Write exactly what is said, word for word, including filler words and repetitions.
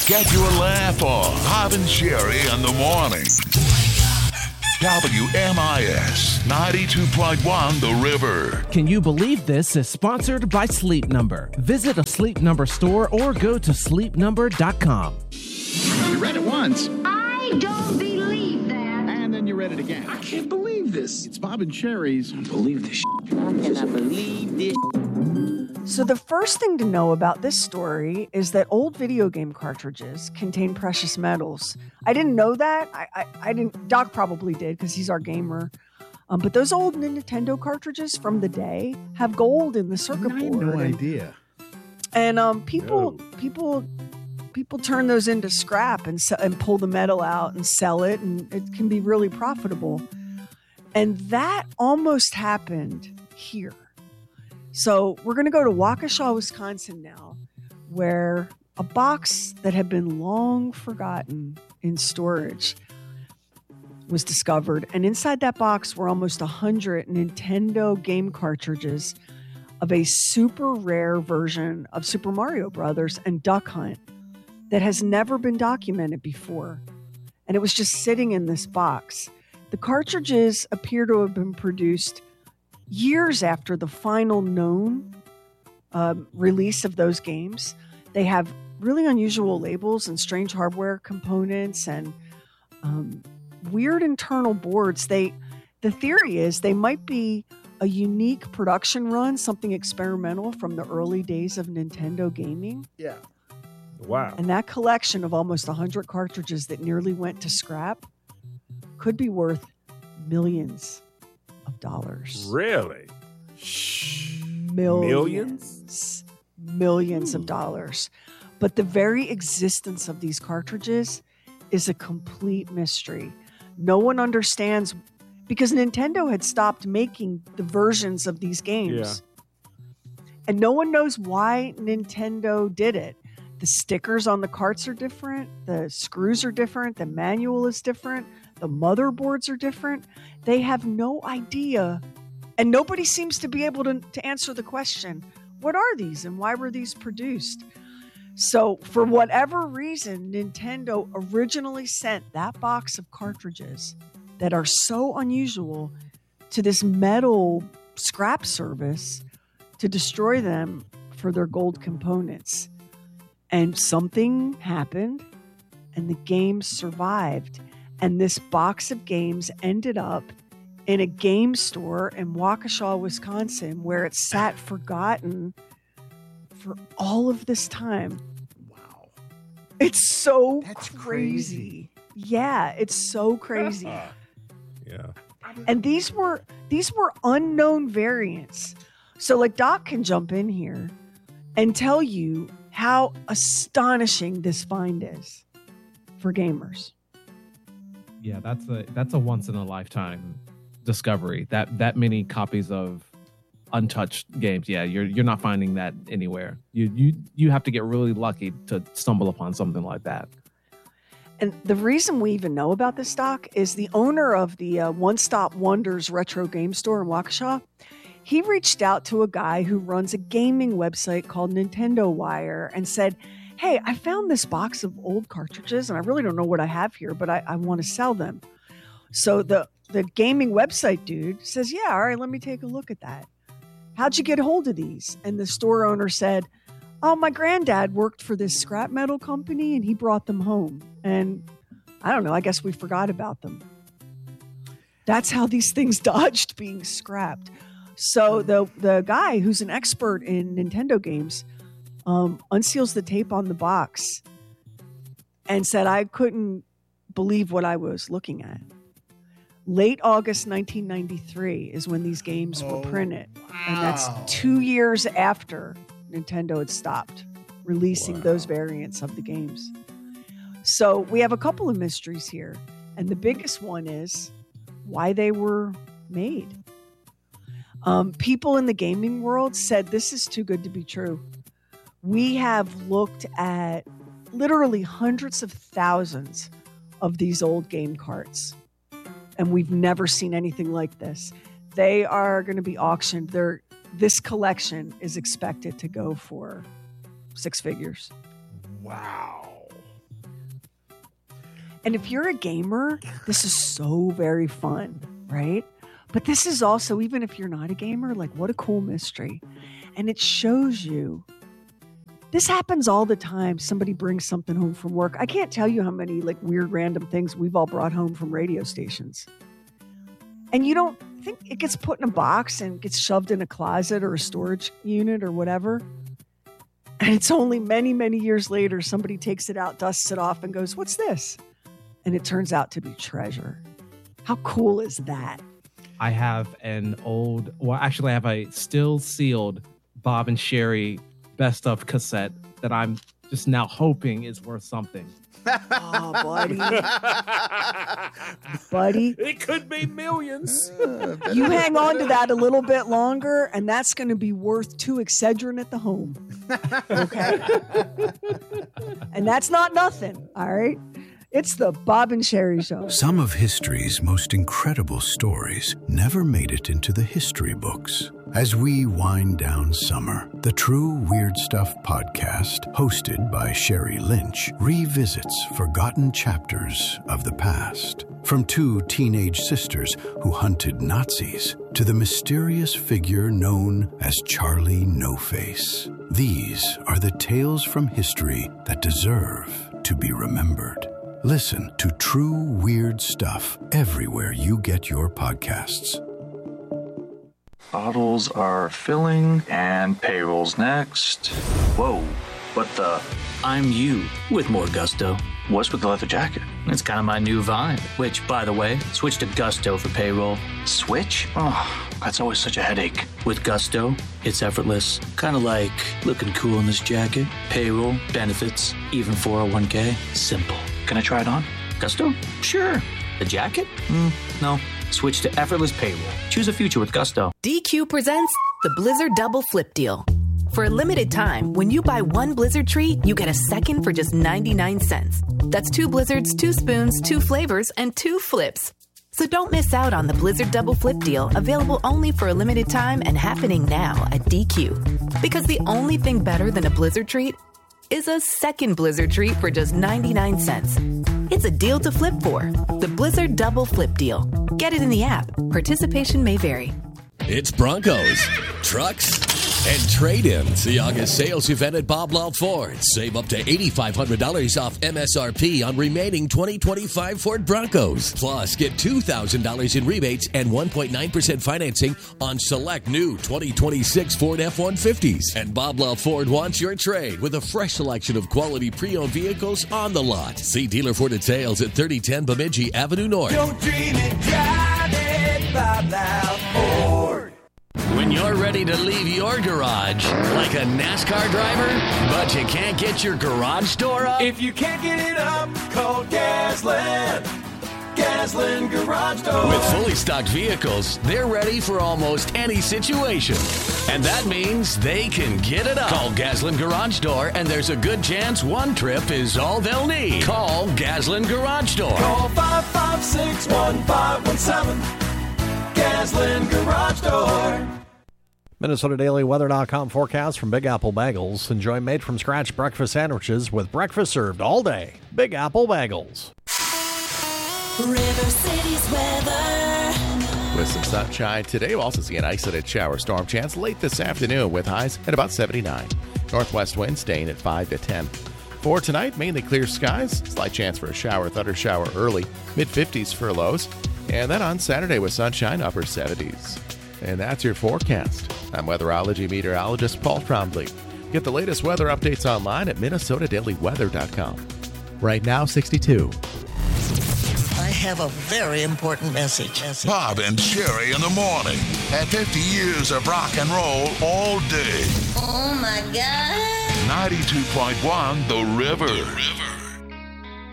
Get your laugh on. Bob and Sherry in the morning. W M I S ninety-two point one The River. Can you believe this is sponsored by Sleep Number? Visit a Sleep Number store or go to sleep number dot com. You read it once. I don't believe that. And then you read it again. I can't believe this. It's Bob and Sherry's. I don't believe this shit. I cannot believe this. So the first thing to know about this story is that old video game cartridges contain precious metals. I didn't know that. I I, I didn't. Doc probably did because he's our gamer. Um, but those old Nintendo cartridges from the day have gold in the circuit I had board. no and, idea. And um, people No. people people turn those into scrap and se- and pull the metal out and sell it, and it can be really profitable. And that almost happened here. So we're going to go to Waukesha, Wisconsin now, where a box that had been long forgotten in storage was discovered. And inside that box were almost one hundred Nintendo game cartridges of a super rare version of Super Mario Brothers and Duck Hunt that has never been documented before. And it was just sitting in this box. The cartridges appear to have been produced years after the final known um, release of those games. They have really unusual labels and strange hardware components and um, weird internal boards. They, the theory is they might be a unique production run, something experimental from the early days of Nintendo gaming. Yeah. Wow. And that collection of almost one hundred cartridges that nearly went to scrap could be worth millions of dollars. Really? Millions. Millions of dollars. But the very existence of these cartridges is a complete mystery. No one understands, because Nintendo had stopped making the versions of these games. Yeah. And no one knows why Nintendo did it. The stickers on the carts are different. The screws are different. The manual is different. The motherboards are different. They have no idea. And nobody seems to be able to, to answer the question, what are these and why were these produced? So for whatever reason, Nintendo originally sent that box of cartridges that are so unusual to this metal scrap service to destroy them for their gold components. And something happened and the games survived. And this box of games ended up in a game store in Waukesha, Wisconsin, where it sat forgotten for all of this time. Wow. It's so That's crazy. crazy. Yeah, it's so crazy. Yeah. And these were these were unknown variants. So like Doc can jump in here and tell you how astonishing this find is for gamers. Yeah, that's a that's a once in a lifetime discovery. That that many copies of untouched games. Yeah, you're you're not finding that anywhere. You you you have to get really lucky to stumble upon something like that. And the reason we even know about this stock is the owner of the uh, One Stop Wonders retro game store in Waukesha. He reached out to a guy who runs a gaming website called Nintendo Wire and said, hey, I found this box of old cartridges and I really don't know what I have here, but I, I want to sell them. So the, the gaming website dude says, yeah, all right, let me take a look at that. How'd you get a hold of these? And the store owner said, oh, my granddad worked for this scrap metal company and he brought them home. And I don't know, I guess we forgot about them. That's how these things dodged being scrapped. So the the guy who's an expert in Nintendo games um, unseals the tape on the box and said, I couldn't believe what I was looking at. Late August nineteen ninety-three is when these games Oh, were printed. wow. And that's two years after Nintendo had stopped releasing Wow. those variants of the games. So we have a couple of mysteries here. And the biggest one is why they were made. Um, people in the gaming world said this is too good to be true. We have looked at literally hundreds of thousands of these old game carts, and we've never seen anything like this. They are going to be auctioned. They're, this collection is expected to go for six figures. Wow. And if you're a gamer, this is so very fun, right? But this is also, even if you're not a gamer, like what a cool mystery. And it shows you, this happens all the time. Somebody brings something home from work. I can't tell you how many like weird random things we've all brought home from radio stations. And you don't think it gets put in a box and gets shoved in a closet or a storage unit or whatever. And it's only many, many years later, somebody takes it out, dusts it off, and goes, what's this? And it turns out to be treasure. How cool is that? I have an old, well, actually, I have a still sealed Bob and Sherry best of cassette that I'm just now hoping is worth something. Oh, buddy. buddy. It could be millions. You hang on to that a little bit longer, and that's going to be worth two Excedrin at the home. Okay? And that's not nothing, all right? It's the Bob and Sherry Show. Some of history's most incredible stories never made it into the history books. As we wind down summer, the True Weird Stuff podcast, hosted by Sherry Lynch, revisits forgotten chapters of the past. From two teenage sisters who hunted Nazis to the mysterious figure known as Charlie No Face. These are the tales from history that deserve to be remembered. Listen to True Weird Stuff everywhere you get your podcasts. Bottles are filling and payroll's next. Whoa, what the? I'm you with more gusto. What's with the leather jacket? It's kind of my new vibe, which, by the way, switch to Gusto for payroll. Switch? Oh, that's always such a headache. With Gusto, it's effortless. Kind of like looking cool in this jacket. Payroll, benefits, even four oh one k. Simple. Can I try it on? Gusto? Sure. The jacket? Mm, no. Switch to effortless payroll. Choose a future with Gusto. D Q presents the Blizzard Double Flip Deal. For a limited time, when you buy one Blizzard treat, you get a second for just ninety-nine cents. That's two Blizzards, two spoons, two flavors, and two flips. So don't miss out on the Blizzard Double Flip Deal, available only for a limited time and happening now at D Q. Because the only thing better than a Blizzard treat is a second Blizzard treat for just ninety-nine cents. It's a deal to flip for. The Blizzard Double Flip Deal. Get it in the app. Participation may vary. It's Broncos, trucks, and trade-ins. The August sales event at Bob Love Ford. Save up to eight thousand five hundred dollars off M S R P on remaining twenty twenty-five Ford Broncos. Plus, get two thousand dollars in rebates and one point nine percent financing on select new twenty twenty-six Ford F one fifties. And Bob Love Ford wants your trade with a fresh selection of quality pre-owned vehicles on the lot. See dealer for details at thirty ten Bemidji Avenue North. Don't dream it, drive it, Bob Love Ford. When you're ready to leave your garage like a NASCAR driver, but you can't get your garage door up? If you can't get it up, call Gasland. Gasland Garage Door. With fully stocked vehicles, they're ready for almost any situation. And that means they can get it up. Call Gasland Garage Door, and there's a good chance one trip is all they'll need. Call Gasland Garage Door. Call five five six, one five one seven. Gasland Garage Door. Minnesota Daily Weather dot com forecast from Big Apple Bagels. Enjoy made-from-scratch breakfast sandwiches with breakfast served all day. Big Apple Bagels. River City's weather. With some sunshine today, we'll also see an isolated shower storm chance late this afternoon with highs at about seventy-nine. Northwest wind staying at five to ten. For tonight, mainly clear skies. Slight chance for a shower, thunder shower early. mid-fifties for lows. And then on Saturday with sunshine, upper seventies. And that's your forecast. I'm weatherology meteorologist Paul Trombley. Get the latest weather updates online at Minnesota Daily Weather dot com. Right now, sixty-two. I have a very important message. Bob and Sherry in the morning. At fifty years of rock and roll all day. Oh, my God. ninety-two point one The River. The River.